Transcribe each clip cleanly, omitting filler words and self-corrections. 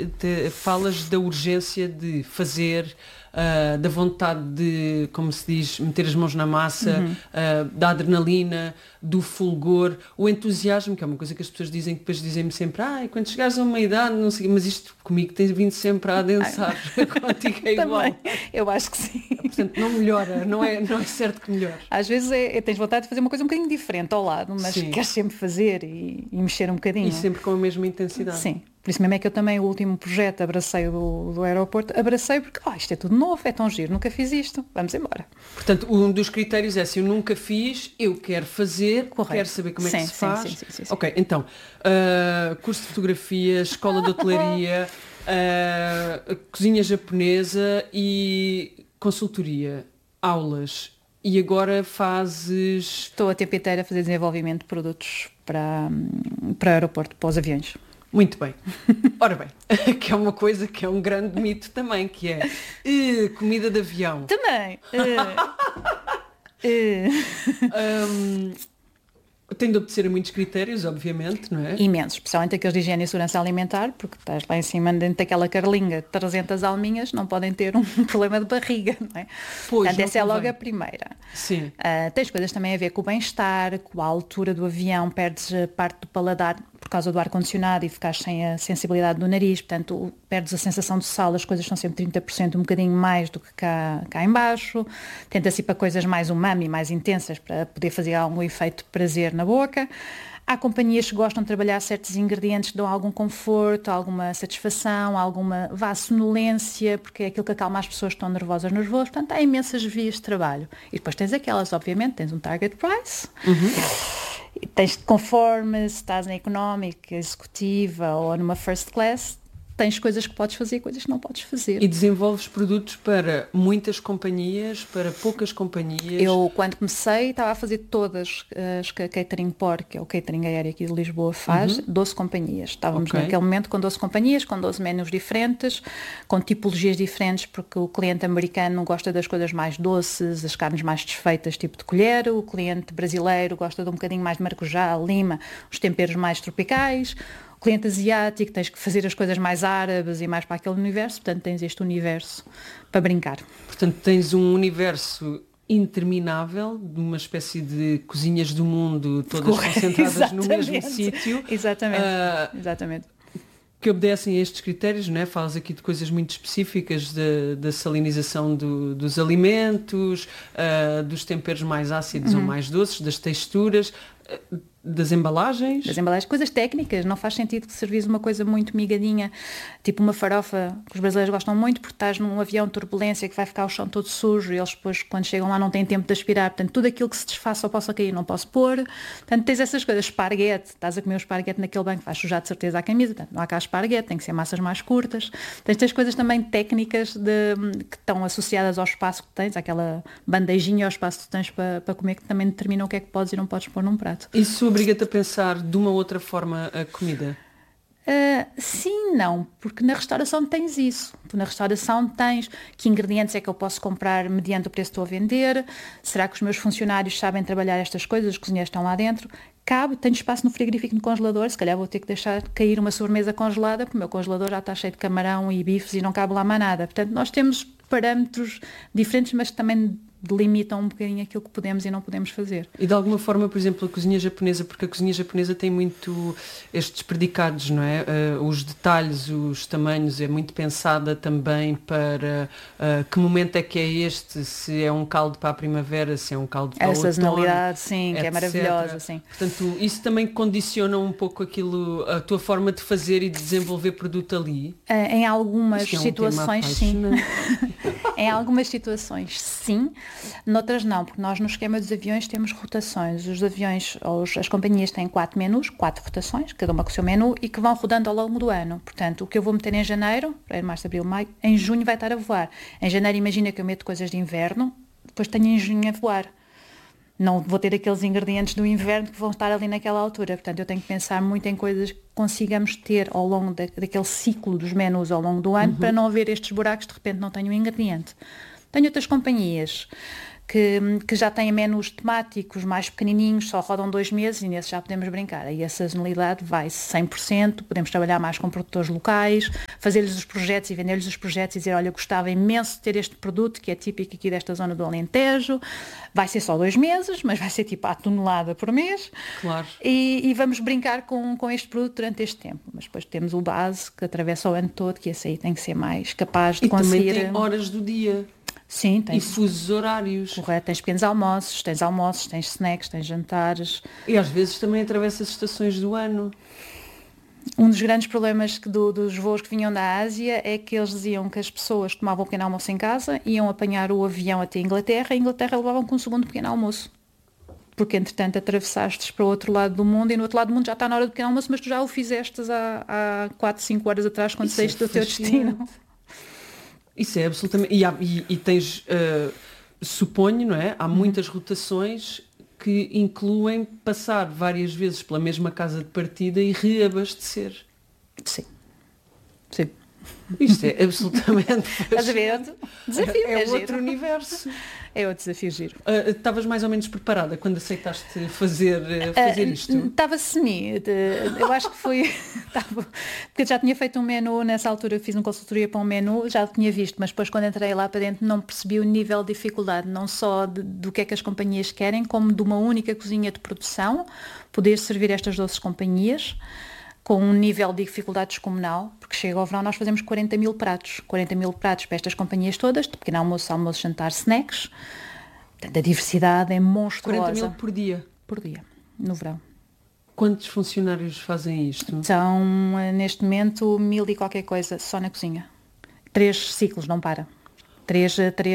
falas da urgência de fazer, da vontade de, como se diz, meter as mãos na massa, da adrenalina, do fulgor, o entusiasmo, que é uma coisa que as pessoas dizem, que depois dizem-me sempre, quando chegares a uma idade, não sei, mas isto comigo tem vindo sempre a adensar, contigo é igual. Também, eu acho que sim. Portanto, não melhora, não é certo que melhore. Às vezes tens vontade de fazer uma coisa um bocadinho diferente ao lado, mas Sim. queres sempre fazer e mexer um bocadinho. E sempre com a mesma intensidade. Sim. Por isso mesmo é que eu também, o último projeto, abracei do aeroporto, abracei porque isto é tudo novo, é tão giro, nunca fiz isto, vamos embora. Portanto, um dos critérios é, se eu nunca fiz, eu quero fazer, Correto. quero saber como é que se faz. Sim. Ok, então, curso de fotografia, escola de hotelaria, cozinha japonesa e consultoria, aulas. E agora fazes... Estou a tempo inteiro a fazer desenvolvimento de produtos para aeroporto, para os aviões. Muito bem. Ora bem, que é uma coisa que é um grande mito também, que é comida de avião. Também. Tem de obedecer a muitos critérios, obviamente, não é? Imensos, especialmente aqueles de higiene e segurança alimentar, porque estás lá em cima dentro daquela carlinga, 300 alminhas, não podem ter um problema de barriga, não é? Pois, portanto, essa é convém. logo a primeira. Sim. Tens coisas também a ver com o bem-estar, com a altura do avião, perdes a parte do paladar por causa do ar-condicionado e ficas sem a sensibilidade do nariz, portanto, perdes a sensação de sal, as coisas são sempre 30%, um bocadinho mais do que cá em baixo. Tenta-se ir para coisas mais umami, mais intensas, para poder fazer algum efeito de prazer na boca. Há companhias que gostam de trabalhar certos ingredientes que dão algum conforto, alguma satisfação, alguma sonolência, porque é aquilo que acalma as pessoas que estão nervosas nos voos. Portanto, há imensas vias de trabalho. E depois tens aquelas, obviamente, tens um target price. E tens, conforme se estás na económica, executiva ou numa first class, tens coisas que podes fazer e coisas que não podes fazer. E desenvolves produtos para muitas companhias, para poucas companhias? Eu, quando comecei, estava a fazer todas as que a Catering Port, que é o catering aéreo aqui de Lisboa, faz, 12 companhias. Estávamos naquele momento com 12 companhias, com 12 menus diferentes, com tipologias diferentes, porque o cliente americano gosta das coisas mais doces, as carnes mais desfeitas, tipo de colher, o cliente brasileiro gosta de um bocadinho mais de maracujá, lima, os temperos mais tropicais. O cliente asiático, tens que fazer as coisas mais árabes e mais para aquele universo, portanto tens este universo para brincar. Portanto, tens um universo interminável, de uma espécie de cozinhas do mundo, todas concentradas no mesmo sítio. Exatamente. Que obedecem a estes critérios, não é? Falas aqui de coisas muito específicas da salinização dos alimentos, dos temperos mais ácidos ou mais doces, das texturas, das embalagens. Coisas técnicas, não faz sentido que servires uma coisa muito migadinha, tipo uma farofa, que os brasileiros gostam muito, porque estás num avião de turbulência que vai ficar o chão todo sujo e eles depois, quando chegam lá, não têm tempo de aspirar. Portanto, tudo aquilo que se desfaça ou possa cair, não posso pôr. Portanto, tens essas coisas. Esparguete, estás a comer o esparguete naquele banco, vais sujar de certeza a camisa. Portanto, não há cá esparguete, tem que ser massas mais curtas. Tens coisas também técnicas que estão associadas ao espaço que tens, aquela bandejinha ao espaço que tens para comer, que também determinam o que é que podes e não podes pôr num prato. Isso obriga-te a pensar de uma outra forma a comida? Sim, não, porque na restauração tens isso. Tu na restauração tens que ingredientes é que eu posso comprar mediante o preço que estou a vender, será que os meus funcionários sabem trabalhar estas coisas, os cozinheiros estão lá dentro, tenho espaço no frigorífico e no congelador, se calhar vou ter que deixar cair uma sobremesa congelada, porque o meu congelador já está cheio de camarão e bifes e não cabe lá mais nada. Portanto, nós temos parâmetros diferentes, mas que também delimitam um bocadinho aquilo que podemos e não podemos fazer. E de alguma forma, por exemplo, a cozinha japonesa, porque a cozinha japonesa tem muito estes predicados, não é? Os detalhes, os tamanhos, é muito pensada também para que momento é que é este, se é um caldo para a primavera, se é um caldo para o outono. A sazonalidade, sim, etc. que é maravilhosa, sim. Portanto, isso também condiciona um pouco a tua forma de fazer e de desenvolver produto ali? Em algumas situações, sim. Em algumas situações, sim. Noutras não, porque nós no esquema dos aviões temos rotações. Os aviões, as companhias têm 4 menus, 4 rotações, cada uma com o seu menu, e que vão rodando ao longo do ano. Portanto, o que eu vou meter em janeiro, março, abril, maio, em junho vai estar a voar. Em janeiro, imagina que eu meto coisas de inverno, depois tenho em junho a voar. Não vou ter aqueles ingredientes do inverno que vão estar ali naquela altura. Portanto, eu tenho que pensar muito em coisas que consigamos ter ao longo daquele ciclo dos menus ao longo do ano, para não haver estes buracos, de repente não tenho um ingrediente. Tenho outras companhias que já têm menus temáticos mais pequenininhos, só rodam 2 meses e nesses já podemos brincar. Aí a sazonalidade vai 100%, podemos trabalhar mais com produtores locais, fazer-lhes os projetos e vender-lhes os projetos e dizer, olha, gostava imenso de ter este produto que é típico aqui desta zona do Alentejo, vai ser só 2 meses, mas vai ser tipo à tonelada por mês. Claro. E vamos brincar com este produto durante este tempo. Mas depois temos o base que atravessa o ano todo, que esse aí tem que ser mais capaz de conseguir... E também tem horas do dia. Sim, e fusos horários. Correto, tens pequenos almoços, tens snacks, tens jantares. E às vezes também atravessa as estações do ano. Um dos grandes problemas dos voos que vinham da Ásia é que eles diziam que as pessoas tomavam o pequeno almoço em casa, iam apanhar o avião até a Inglaterra e a Inglaterra levavam com um segundo pequeno almoço. Porque, entretanto, atravessaste para o outro lado do mundo e no outro lado do mundo já está na hora do pequeno almoço, mas tu já o fizeste há 4, 5 horas atrás quando saíste do teu destino. Isso é absolutamente... E tens, suponho, não é? Há muitas rotações que incluem passar várias vezes pela mesma casa de partida e reabastecer. Sim. Sim. Isto é absolutamente... Estás a ver? Desafio. É outro universo. É outro desafio giro. Estavas mais ou menos preparada quando aceitaste fazer isto? Estava eu acho que foi... porque eu já tinha feito um menu, nessa altura fiz uma consultoria para um menu, já tinha visto, mas depois quando entrei lá para dentro não percebi o nível de dificuldade, não só do que é que as companhias querem, como de uma única cozinha de produção, poder servir estas 12 companhias, com um nível de dificuldade descomunal, porque chega ao verão nós fazemos 40 mil pratos para estas companhias todas, de pequeno almoço, jantar, snacks. Portanto, a diversidade é monstruosa. 40 mil por dia? Por dia, no verão. Quantos funcionários fazem isto? São, neste momento, 1000 e qualquer coisa, só na cozinha. 3 ciclos, não para. 3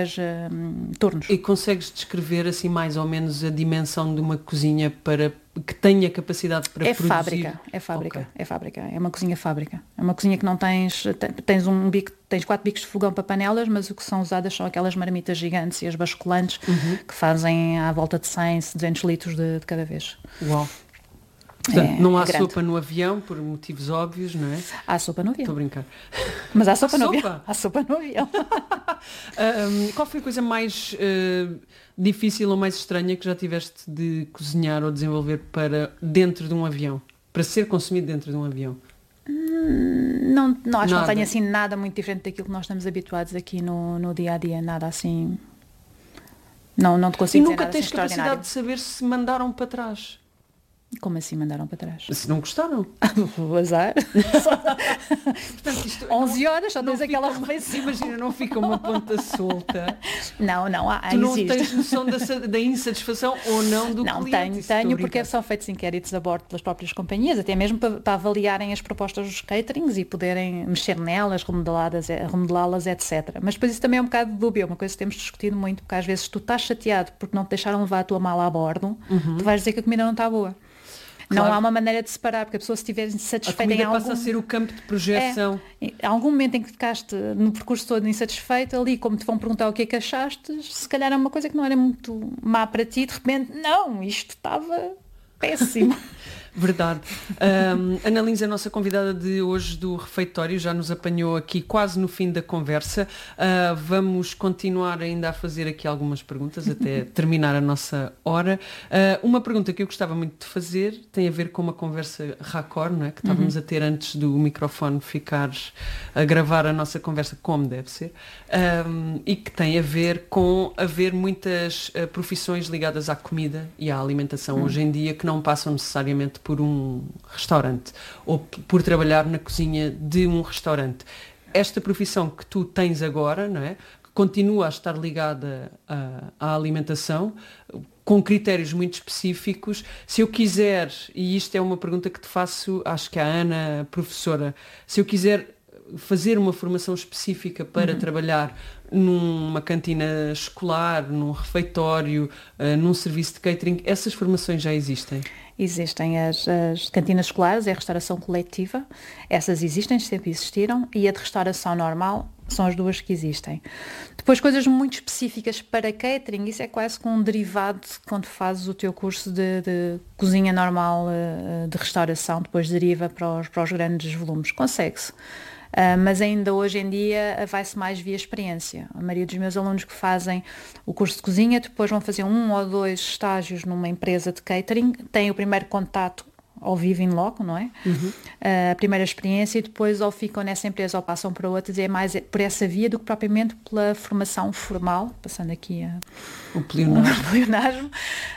turnos. E consegues descrever assim mais ou menos a dimensão de uma cozinha para que tenha capacidade para produzir? É fábrica. Okay. É fábrica. É uma cozinha fábrica. É uma cozinha que não tens 4 bicos de fogão para panelas, mas o que são usadas são aquelas marmitas gigantes e as basculantes que fazem à volta de 100, 200 litros de cada vez. Uau! Portanto, não há sopa no avião, por motivos óbvios, não é? Há sopa no avião. Estou a brincar. Mas há sopa no avião. Há sopa no avião. Qual foi a coisa mais difícil ou mais estranha que já tiveste de cozinhar ou desenvolver para dentro de um avião? Para ser consumido dentro de um avião? Não, acho que não tenho assim nada muito diferente daquilo que nós estamos habituados aqui no dia-a-dia. Nada assim... Não te consigo dizer nada assim extraordinário. E nunca tens capacidade de saber se mandaram para trás? Como assim mandaram para trás? Se não gostaram. O azar. Portanto, isto 11 horas, só tens aquela refeição. Imagina, não fica uma ponta solta. Não, tu não tens noção da insatisfação ou não do cliente? Não, tenho porque são feitos inquéritos a bordo pelas próprias companhias, até mesmo para avaliarem as propostas dos caterings e poderem mexer nelas, remodelá-las, etc. Mas depois isso também é um bocado dúbio, uma coisa que temos discutido muito, porque às vezes tu estás chateado porque não te deixaram levar a tua mala a bordo, tu vais dizer que a comida não está boa. Claro. Não há uma maneira de separar, porque a pessoa, se estiver insatisfeita em algum... passa a ser o campo de projeção. Há algum momento em que ficaste no percurso todo insatisfeito, ali, como te vão perguntar o que é que achaste, se calhar é uma coisa que não era muito má para ti, de repente, não, isto estava péssimo. Verdade. Ana Lins, a nossa convidada de hoje do refeitório, já nos apanhou aqui quase no fim da conversa. Vamos continuar ainda a fazer aqui algumas perguntas até terminar a nossa hora. Uma pergunta que eu gostava muito de fazer tem a ver com uma conversa raccord, não é? Que estávamos a ter antes do microfone ficar a gravar a nossa conversa como deve ser, e que tem a ver com haver muitas profissões ligadas à comida e à alimentação hoje em dia que não passam necessariamente por um restaurante ou por trabalhar na cozinha de um restaurante. Esta profissão que tu tens agora, não é? Que continua a estar ligada à alimentação, com critérios muito específicos. Se eu quiser, e isto é uma pergunta que te faço, acho que a Ana, professora, se eu quiser fazer uma formação específica para trabalhar numa cantina escolar, num refeitório, num serviço de catering, essas formações já existem? Existem as cantinas escolares, é a restauração coletiva, essas existem, sempre existiram, e a de restauração normal são as duas que existem. Depois, coisas muito específicas para catering, isso é quase com um derivado quando fazes o teu curso de cozinha normal de restauração, depois deriva para os grandes volumes. Consegue-se. Mas ainda hoje em dia vai-se mais via experiência. A maioria dos meus alunos que fazem o curso de cozinha depois vão fazer 1 ou 2 estágios numa empresa de catering, têm o primeiro contato ao vivo in loco, não é? A primeira experiência, e depois ou ficam nessa empresa ou passam para outra, e é mais por essa via do que propriamente pela formação formal, passando aqui o pleonasmo.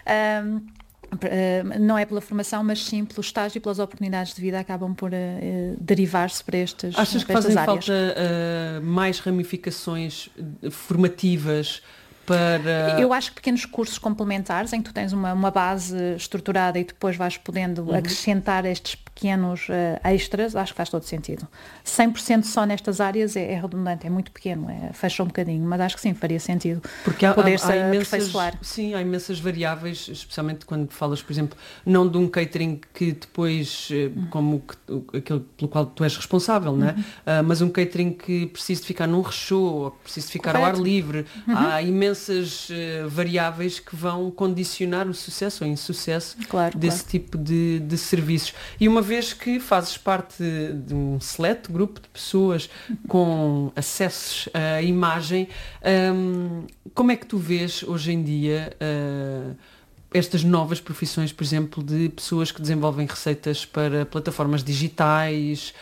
Não é pela formação, mas sim pelo estágio e pelas oportunidades de vida acabam por derivar-se para estas áreas. Achas que fazem falta mais ramificações formativas para... Eu acho que pequenos cursos complementares em que tu tens uma base estruturada e depois vais podendo acrescentar estes pequenos extras, acho que faz todo sentido. 100% só nestas áreas é redundante, é muito pequeno, fecha um bocadinho, mas acho que sim, faria sentido. Porque poder-se há aperfeiçoar. Sim, há imensas variáveis, especialmente quando falas, por exemplo, não de um catering que depois, como aquele pelo qual tu és responsável, não é? Mas um catering que precisa de ficar num rechô, ou que precisa de ficar ao ar livre. Há imensas variáveis que vão condicionar o sucesso ou insucesso desse tipo de serviços. E uma vez que fazes parte de um select grupo de pessoas com acessos à imagem, como é que tu vês hoje em dia estas novas profissões, por exemplo, de pessoas que desenvolvem receitas para plataformas digitais,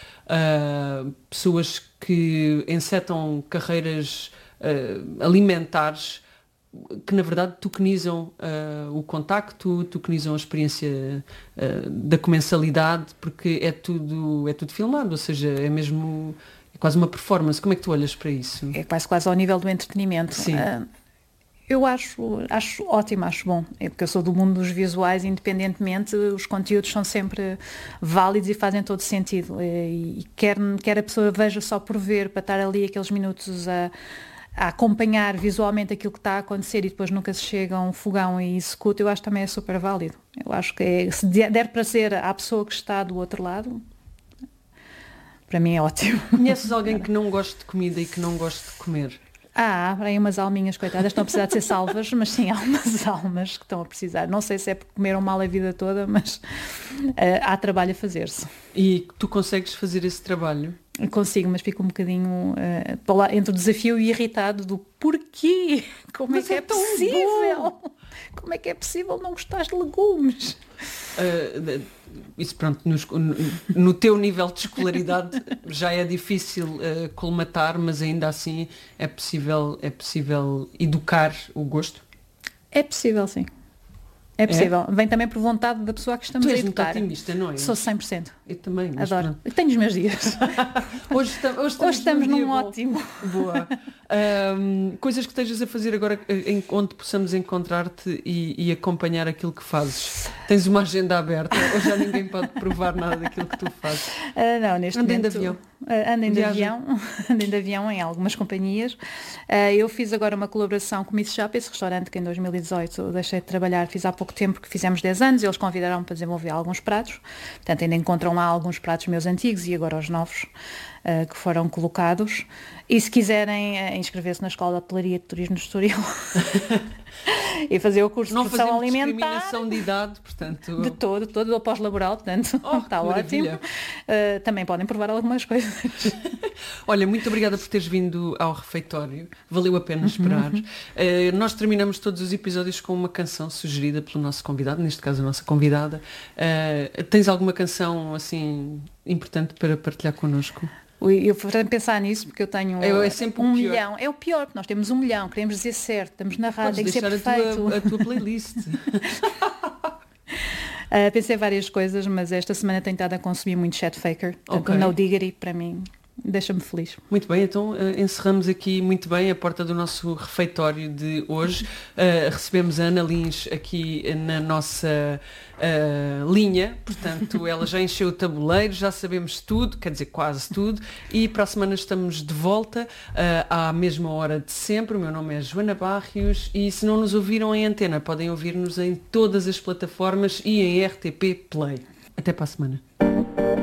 pessoas que encetam carreiras alimentares, que na verdade tokenizam o contacto, tokenizam a experiência da comensalidade, porque é tudo filmado, ou seja, é quase uma performance. Como é que tu olhas para isso? É quase ao nível do entretenimento. Sim. Eu acho ótimo, acho bom. É porque eu sou do mundo dos visuais, independentemente, os conteúdos são sempre válidos e fazem todo sentido. E quer a pessoa veja só por ver, para estar ali aqueles minutos a acompanhar visualmente aquilo que está a acontecer e depois nunca se chega a um fogão e executa, eu acho que também é super válido. Eu acho que se der para ser à pessoa que está do outro lado, para mim é ótimo. Conheces alguém que não goste de comida e que não goste de comer? Há aí umas alminhas, coitadas, estão a precisar de ser salvas, mas sim, há umas almas que estão a precisar. Não sei se é porque comeram mal a vida toda, mas há trabalho a fazer-se. E tu consegues fazer esse trabalho? Consigo, mas fico um bocadinho entre o desafio e irritado do porquê? Como é que é possível? Como é que é possível não gostar de legumes? Isso pronto, no teu nível de escolaridade já é difícil colmatar, mas ainda assim é possível educar o gosto? É possível, sim. É possível. Vem também por vontade da pessoa que estamos a educar. Tu és muito otimista, não é? Sou 100%. Eu também. Adoro. Tenho os meus dias. Hoje estamos num ótimo. Boa. Coisas que estejas a fazer agora onde possamos encontrar-te e acompanhar aquilo que fazes. Tens uma agenda aberta ou já ninguém pode provar nada daquilo que tu fazes? Não, neste momento... Andem de avião em algumas companhias. Eu fiz agora uma colaboração com o Miss Shop, esse restaurante que em 2018 deixei de trabalhar, fiz há pouco tempo que fizemos 10 anos, eles convidaram-me para desenvolver alguns pratos, portanto ainda encontram lá alguns pratos meus antigos e agora os novos que foram colocados. E se quiserem inscrever-se na Escola de Hotelaria e de Turismo de Estoril e fazer o curso de produção alimentar. Não fazemos discriminação de idade, portanto... De todo o pós-laboral, portanto, está ótimo. Também podem provar algumas coisas. Olha, muito obrigada por teres vindo ao refeitório, valeu a pena esperar. Nós terminamos todos os episódios com uma canção sugerida pelo nosso convidado, neste caso a nossa convidada. Tens alguma canção assim importante para partilhar connosco? Eu vou pensar nisso porque eu tenho sempre 1 milhão. É o pior, porque nós temos 1 milhão, queremos dizer certo, estamos na rádio, tem que ser perfeito. A tua playlist. Pensei várias coisas, mas esta semana tenho estado a consumir muito Chet Faker. Portanto, No Diggity, para mim, deixa-me feliz. Muito bem, então encerramos aqui muito bem a porta do nosso refeitório de hoje. Recebemos a Ana Lins aqui na nossa linha, portanto ela já encheu o tabuleiro, já sabemos tudo, quer dizer quase tudo, e para a semana estamos de volta à mesma hora de sempre. O meu nome é Joana Barrios e se não nos ouviram em antena, podem ouvir-nos em todas as plataformas e em RTP Play. Até para a semana.